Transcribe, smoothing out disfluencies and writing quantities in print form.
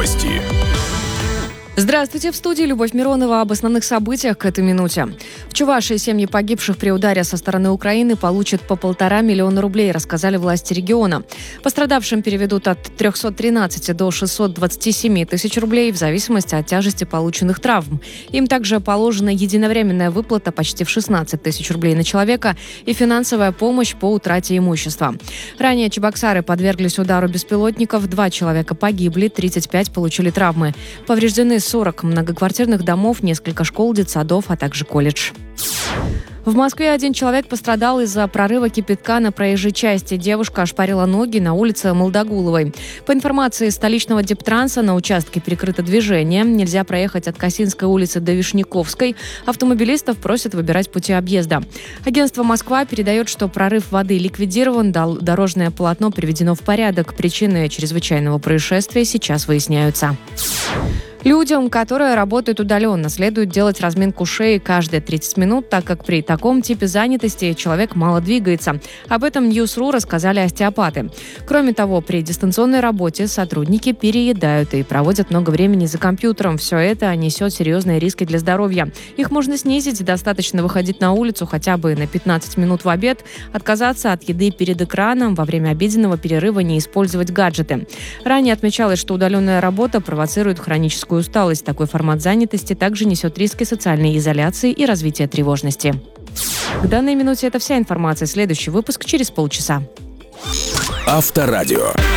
Новости. Здравствуйте, в студии Любовь Миронова. Об основных событиях к этой минуте. В Чувашии семьи погибших при ударе со стороны Украины получат по 1,5 миллиона рублей, рассказали власти региона. Пострадавшим переведут от 313 до 627 тысяч рублей в зависимости от тяжести полученных травм. Им также положена единовременная выплата почти в 16 тысяч рублей на человека и финансовая помощь по утрате имущества. Ранее чебоксары подверглись удару беспилотников. 2 человека погибли, 35 получили травмы. Повреждены 40 многоквартирных домов, несколько школ, детсадов, а также колледж. В Москве 1 человек пострадал из-за прорыва кипятка на проезжей части. Девушка ошпарила ноги на улице Молдогуловой. По информации столичного Дептранса, на участке перекрыто движение. Нельзя проехать от Косинской улицы до Вишняковской. Автомобилистов просят выбирать пути объезда. Агентство «Москва» передает, что прорыв воды ликвидирован, дорожное полотно приведено в порядок. Причины чрезвычайного происшествия сейчас выясняются. Людям, которые работают удаленно, следует делать разминку шеи каждые 30 минут, так как при таком типе занятости человек мало двигается. Об этом News.ru рассказали остеопаты. Кроме того, при дистанционной работе сотрудники переедают и проводят много времени за компьютером. Все это несет серьезные риски для здоровья. Их можно снизить, достаточно выходить на улицу хотя бы на 15 минут в обед, отказаться от еды перед экраном, во время обеденного перерыва не использовать гаджеты. Ранее отмечалось, что удаленная работа провоцирует хроническую усталость. Такой формат занятости также несет риски социальной изоляции и развития тревожности. К данной минуте это вся информация. Следующий выпуск через полчаса. Авторадио.